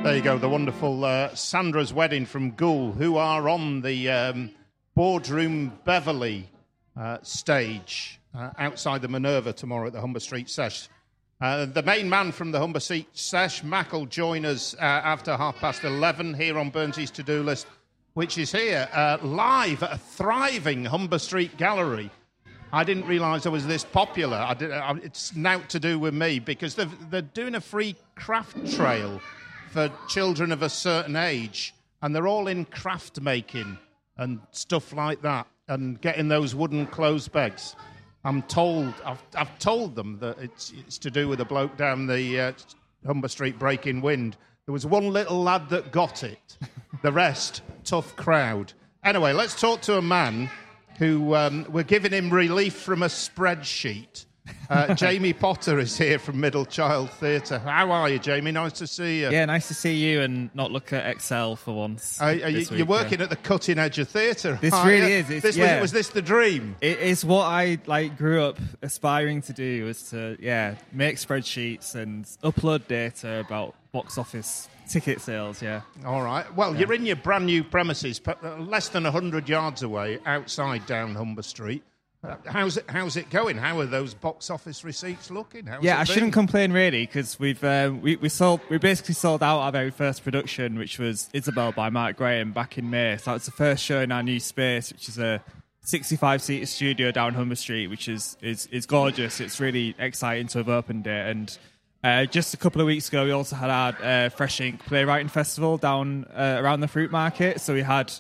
There you go, the wonderful Sandra's Wedding from Goole, who are on the Boardroom Beverley stage outside the Minerva tomorrow at the Humber Street Sesh. The main man from the Humber Street Sesh, Mac, will join us after 11:30 here on Burnsy's To-Do List, which is here live at a thriving Humber Street Gallery. I didn't realise I was this popular. It's now to do with me because they're doing a free craft trail for children of a certain age, and they're all in craft making and stuff like that, and getting those wooden clothes pegs. I'm told, I've told them that it's to do with a bloke down the Humber Street breaking wind. There was one little lad that got it. The rest, tough crowd. Anyway, let's talk to a man who we're giving him relief from a spreadsheet. Jamie Potter is here from Middle Child Theatre. How are you, Jamie? Nice to see you. Yeah, nice to see you and not look at Excel for once. You're working at the cutting edge of theatre. This really is. Was this the dream? It is what I grew up aspiring to do, was to make spreadsheets and upload data about box office ticket sales. Yeah. All right. Well, you're in your brand new premises, less than 100 yards away, outside down Humber Street. How's it going? How are those box office receipts looking? I shouldn't complain really, because we basically sold out our very first production, which was Isabel by Mark Graham, back in May. So it's the first show in our new space, which is a 65-seater studio down Humber Street, which is gorgeous. It's really exciting to have opened it. And just a couple of weeks ago, we also had our Fresh Ink Playwriting Festival down around the Fruit Market. So we had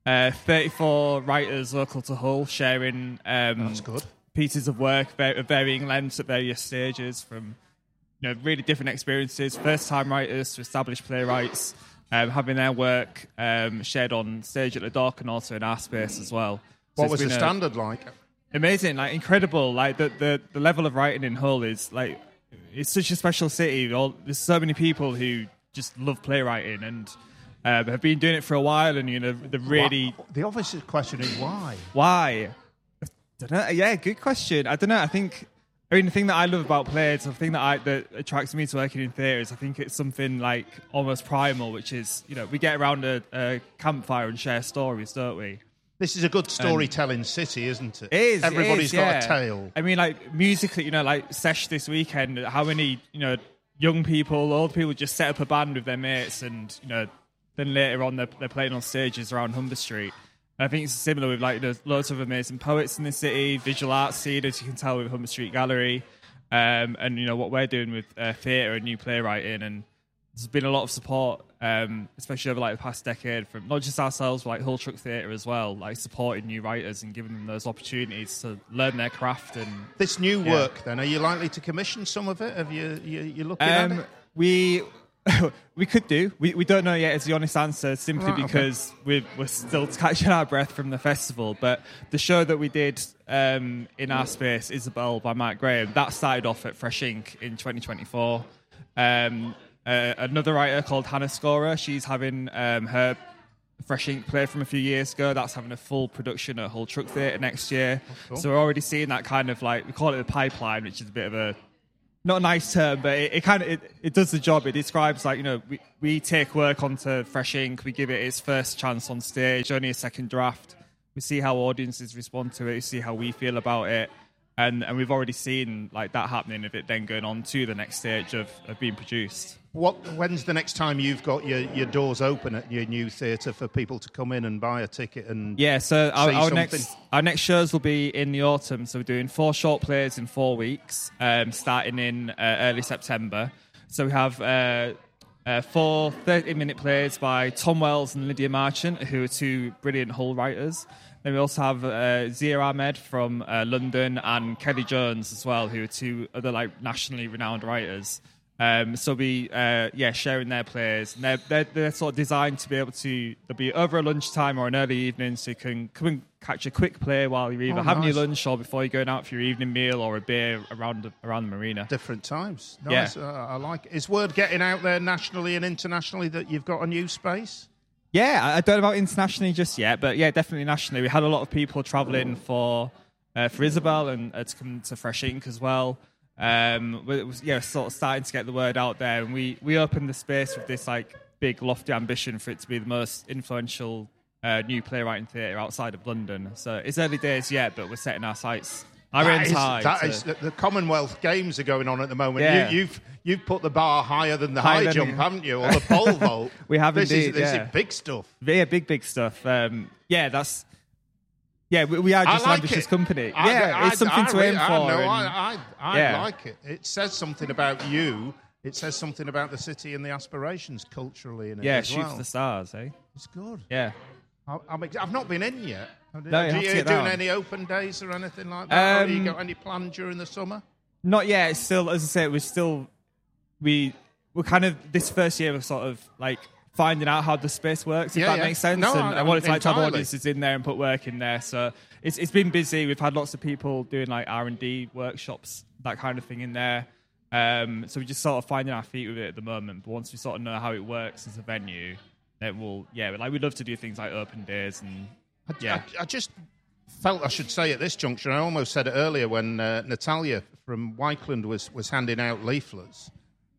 34 writers local to Hull sharing That's good. pieces of work of varying lengths at various stages, from really different experiences, first-time writers to established playwrights, having their work shared on stage at the Dock and also in our space as well. So what was the standard like? Amazing, incredible. The level of writing in Hull is it's such a special city. There's so many people who just love playwriting and have been doing it for a while, and they're really. The obvious question is why? Why? I don't know. Yeah, good question. I don't know. I mean, the thing that I love about plays, the thing that attracts me to working in theatre is I think it's something almost primal, which is we get around a campfire and share stories, don't we? This is a good storytelling city, isn't it? It is. Everybody's got a tale. I mean, musically, Sesh this weekend, how many, young people, old people just set up a band with their mates, and, then later on they're playing on stages around Humber Street. And I think it's similar with, there's loads of amazing poets in the city, visual arts scene, as you can tell with Humber Street Gallery, and, what we're doing with theatre and new playwriting. And there's been a lot of support, especially over the past decade, from not just ourselves, but Hull Truck Theatre as well, supporting new writers and giving them those opportunities to learn their craft. And this new work, then, are you likely to commission some of it? Have you looking at it? We could do. We don't know yet, is the honest answer, simply because we're still catching our breath from the festival. But the show that we did in our space, Isabel by Mark Graham, that started off at Fresh Ink in 2024. Another writer called Hannah Scorer, she's having her Fresh Ink play from a few years ago. That's having a full production at Hull Truck Theatre next year. Oh, cool. So we're already seeing that kind of we call it the pipeline, which is a bit of a, not a nice term, but it does the job. It describes we take work onto Fresh Ink, we give it its first chance on stage, only a second draft. We see how audiences respond to it, we see how we feel about it. And we've already seen that happening, of it then going on to the next stage of being produced. When's the next time you've got your doors open at your new theatre for people to come in and buy a ticket and so our next shows will be in the autumn. So we're doing 4 short plays in 4 weeks, starting in early September. So we have 4 30-minute plays by Tom Wells and Lydia Marchant, who are 2 brilliant Hull writers. Then we also have Zia Ahmed from London and Kelly Jones as well, who are 2 other nationally renowned writers. So we sharing their plays. And they're sort of designed to be able to, they'll be over a lunchtime or an early evening, so you can come and catch a quick play while you're either having your lunch or before you're going out for your evening meal or a beer around the marina. Different times. Nice. Yeah. I like it. Is word getting out there nationally and internationally that you've got a new space? Yeah, I don't know about internationally just yet, but yeah, definitely nationally. We had a lot of people travelling for Isabel and to come to Fresh Ink as well. It was sort of starting to get the word out there, and we opened the space with this big, lofty ambition for it to be the most influential new playwright in theatre outside of London. So it's early days yet, but we're setting our sights. The Commonwealth Games are going on at the moment. Yeah. You've put the bar higher than the high jump, haven't you? Or the pole vault. We have this indeed. This is big stuff. Yeah, big stuff. We are just an ambitious company. It's something to aim for. I like it. It says something about you. It says something about the city and the aspirations culturally in it as well. Shoot for the stars, eh? It's good. Yeah. I've not been in yet. No, Are you doing any open days or anything like that? Or have you got any planned during the summer? Not yet. It's still, as I say, we're kind of, this first year, we're sort of like finding out how the space works, if that makes sense. No, I wanted to have entirely. audiences in there and put work in there. So it's been busy. We've had lots of people doing like R&D workshops, that kind of thing in there. So we're just sort of finding our feet with it at the moment. But once we sort of know how it works as a venue, then we'd love to do things like open days and I just felt I should say at this juncture, I almost said it earlier when Natalia from Wykeland was handing out leaflets.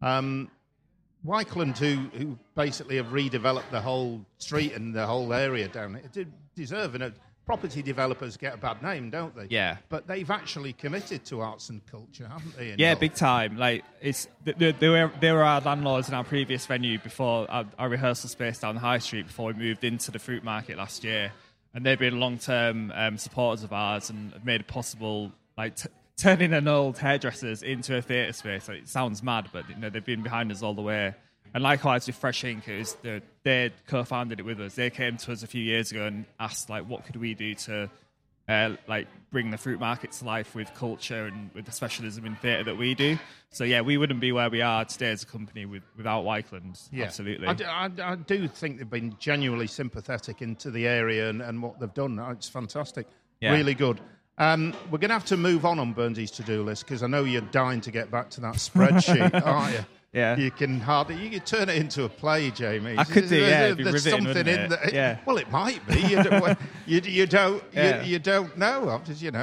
Wykeland, who basically have redeveloped the whole street and the whole area down there, did deserve it. Property developers get a bad name, don't they? Yeah. But they've actually committed to arts and culture, haven't they? Yeah, big time. Like they were our landlords in our previous venue before our rehearsal space down the high street before we moved into the fruit market last year, and they've been long-term supporters of ours and have made it possible, like turning an old hairdressers into a theatre space. Like, it sounds mad, but they've been behind us all the way. And likewise with Fresh Ink, they co-founded it with us. They came to us a few years ago and asked, like, what could we do to bring the fruit market to life with culture and with the specialism in theatre that we do. So, we wouldn't be where we are today as a company without Wykeland. Yeah. Absolutely. I do think they've been genuinely sympathetic into the area and what they've done. It's fantastic. Yeah. Really good. We're going to have to move on Burnsy's to-do list because I know you're dying to get back to that spreadsheet, aren't you? Yeah. You can turn it into a play, Jamie. I could do, There's something in there. Yeah. Well, it might be. You don't know.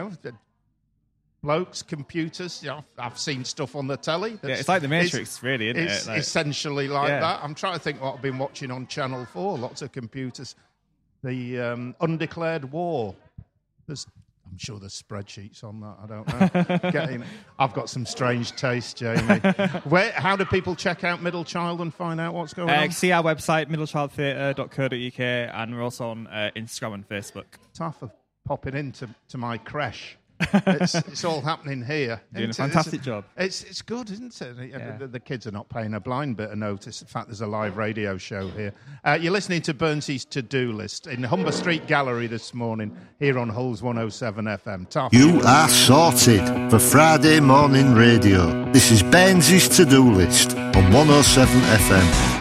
Blokes, computers. I've seen stuff on the telly. It's like the Matrix, really, isn't it? It's essentially like that. I'm trying to think what I've been watching on Channel 4. Lots of computers. The Undeclared War. I'm sure there's spreadsheets on that. I don't know. I've got some strange taste, Jamie. How do people check out Middle Child and find out what's going on? See our website, middlechildtheatre.co.uk, and we're also on Instagram and Facebook. Tough of popping into my creche. It's all happening here. Doing a fantastic job. It's good, isn't it? Yeah. The kids are not paying a blind bit of notice. In fact, there's a live radio show here. You're listening to Burnsy's To-Do List in Humber Street Gallery this morning here on Hulls 107 FM. Tough. You are sorted for Friday morning radio. This is Burnsy's To-Do List on 107 FM.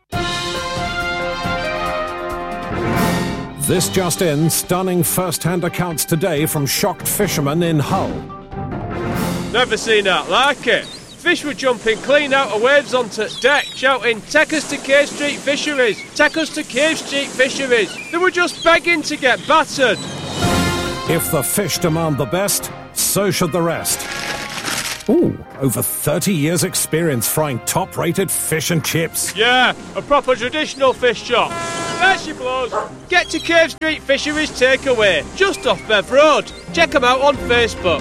This just in, stunning first-hand accounts today from shocked fishermen in Hull. Never seen that like it. Fish were jumping clean out of waves onto deck, shouting, "Take us to Cave Street Fisheries! Take us to Cave Street Fisheries!" They were just begging to get battered. If the fish demand the best, so should the rest. Ooh, over 30 years experience frying top-rated fish and chips. Yeah, a proper traditional fish shop. There she blows. Get to Cave Street Fisheries Takeaway, just off Bev Road. Check them out on Facebook.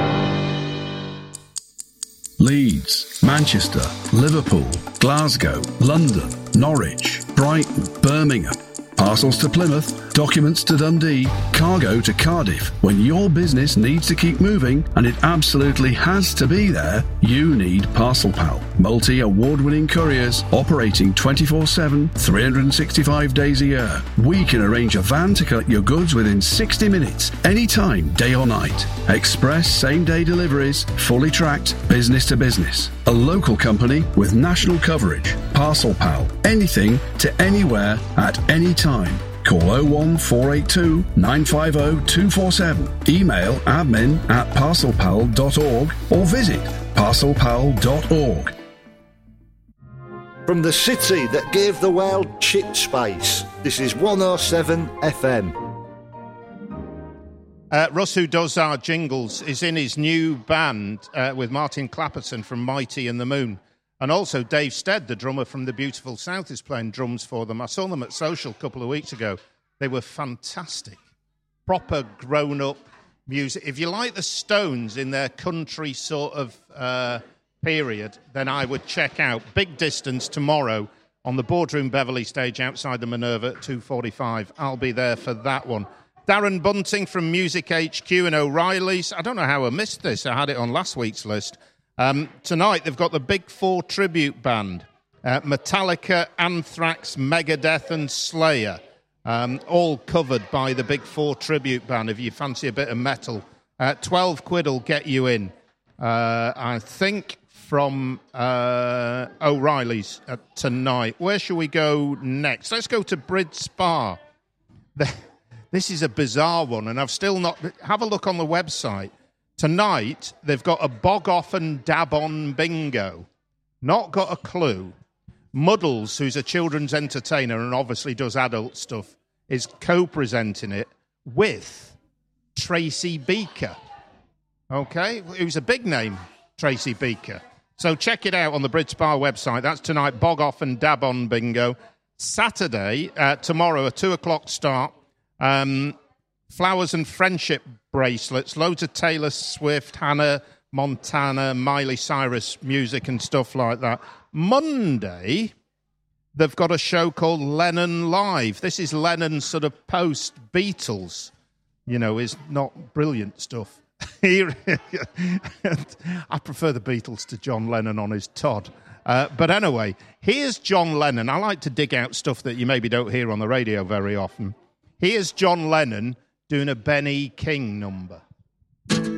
Leeds, Manchester, Liverpool, Glasgow, London, Norwich, Brighton, Birmingham. Parcels to Plymouth, documents to Dundee, cargo to Cardiff. When your business needs to keep moving, and it absolutely has to be there, you need Parcel Pal. Multi-award-winning couriers operating 24/7, 365 days a year. We can arrange a van to collect your goods within 60 minutes, anytime, day or night. Express same-day deliveries, fully tracked, business to business. A local company with national coverage. Parcel Pal. Anything to anywhere at any time. Call 01482 950 247. Email admin@parcelpal.org or visit parcelpal.org. From the city that gave the world chip space, this is 107 FM. Russ, who does our jingles, is in his new band with Martin Clapperton from Mighty and the Moon. And also Dave Stead, the drummer from the Beautiful South, is playing drums for them. I saw them at Social a couple of weeks ago. They were fantastic. Proper grown-up music. If you like the Stones in their country sort of period, then I would check out Big Distance tomorrow on the Boardroom Beverley stage outside the Minerva at 2:45. I'll be there for that one. Darren Bunting from Music HQ and O'Reilly's. I don't know how I missed this. I had it on last week's list. Tonight, they've got the Big Four tribute band. Metallica, Anthrax, Megadeth and Slayer. All covered by the Big Four tribute band, if you fancy a bit of metal. 12 quid will get you in. I think from O'Reilly's tonight. Where shall we go next? Let's go to Brid Spa. This is a bizarre one, and I've still not... Have a look on the website. Tonight, they've got a bog off and dab on bingo. Not got a clue. Muddles, who's a children's entertainer and obviously does adult stuff, is co-presenting it with Tracy Beaker. Okay? Who's a big name, Tracy Beaker. So check it out on the Brid Spa website. That's tonight, bog off and dab on bingo. Saturday, tomorrow, a 2 o'clock start. Flowers and friendship bracelets, loads of Taylor Swift, Hannah Montana, Miley Cyrus music and stuff like that. Monday, they've got a show called Lennon Live. This is Lennon's sort of post-Beatles, is not brilliant stuff. I prefer the Beatles to John Lennon on his Todd. But anyway, here's John Lennon. I like to dig out stuff that you maybe don't hear on the radio very often. Here's John Lennon doing a Benny King number.